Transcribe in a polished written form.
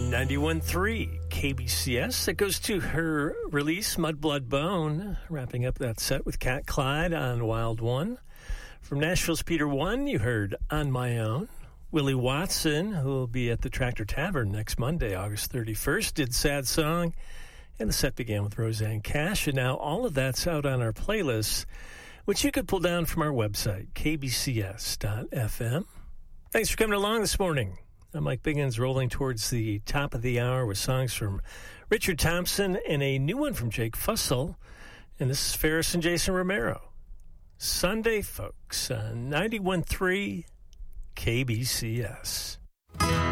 91.3 KBCS. That goes to her release, Mudblood Bone, wrapping up that set with Cat Clyde on Wild One. From Nashville's Peter One, you heard On My Own. Willie Watson, who will be at the Tractor Tavern next Monday, August 31st, did Sad Song. And the set began with Roseanne Cash. And now all of that's out on our playlist, which you could pull down from our website, kbcs.fm. Thanks for coming along this morning. I'm Mike Biggins, rolling towards the top of the hour with songs from Richard Thompson and a new one from Jake Fussell. And this is Ferris and Jason Romero. Sunday, folks, on 91.3 KBCS.